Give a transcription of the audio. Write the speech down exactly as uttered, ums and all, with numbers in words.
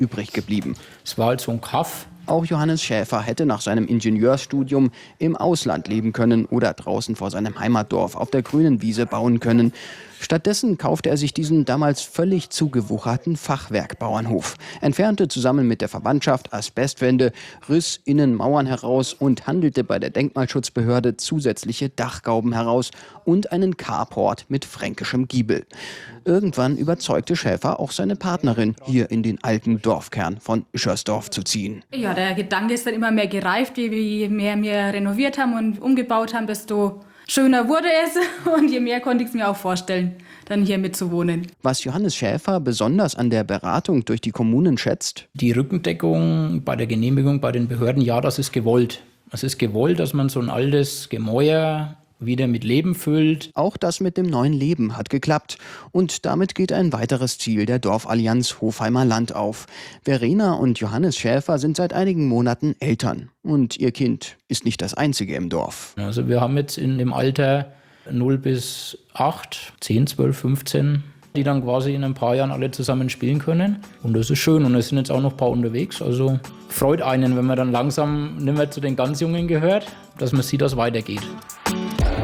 übrig geblieben. Es war halt so ein Kaff. Auch Johannes Schäfer hätte nach seinem Ingenieurstudium im Ausland leben können oder draußen vor seinem Heimatdorf auf der grünen Wiese bauen können. Stattdessen kaufte er sich diesen damals völlig zugewucherten Fachwerkbauernhof, entfernte zusammen mit der Verwandtschaft Asbestwände, riss innen Mauern heraus und handelte bei der Denkmalschutzbehörde zusätzliche Dachgauben heraus und einen Carport mit fränkischem Giebel. Irgendwann überzeugte Schäfer auch seine Partnerin, hier in den alten Dorfkern von Ischersdorf zu ziehen. Ja, der Gedanke ist dann immer mehr gereift, je mehr wir renoviert haben und umgebaut haben, desto schöner wurde es und je mehr konnte ich es mir auch vorstellen, dann hier mitzuwohnen. Was Johannes Schäfer besonders an der Beratung durch die Kommunen schätzt? Die Rückendeckung bei der Genehmigung bei den Behörden, ja, das ist gewollt. Es ist gewollt, dass man so ein altes Gemäuer wieder mit Leben füllt. Auch das mit dem neuen Leben hat geklappt. Und damit geht ein weiteres Ziel der Dorfallianz Hofheimer Land auf. Verena und Johannes Schäfer sind seit einigen Monaten Eltern. Und ihr Kind ist nicht das einzige im Dorf. Also wir haben jetzt in dem Alter null bis acht, zehn, zwölf, fünfzehn, die dann quasi in ein paar Jahren alle zusammen spielen können. Und das ist schön. Und es sind jetzt auch noch ein paar unterwegs. Also freut einen, wenn man dann langsam nicht mehr zu den ganz Jungen gehört, dass man sieht, dass es weitergeht.